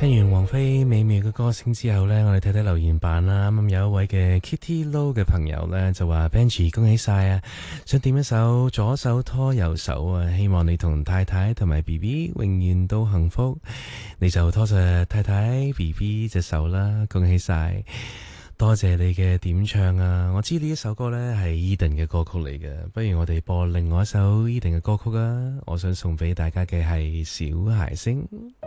聽完王菲美妙嘅歌聲之後呢，我哋睇睇留言版啦。咁有一位嘅 Kitty Low 嘅朋友呢，就話 Benji 恭喜晒啊！想點一首左手拖右手啊，希望你同太太同埋 BB 永遠都幸福。你就拖着太太 BB 隻手啦，恭喜晒！多謝你嘅點唱啊！我知呢一首歌呢係 Eden 嘅歌曲嚟嘅，不如我哋播另外一首 Eden 嘅歌曲啊！我想送俾大家嘅係小孩聲。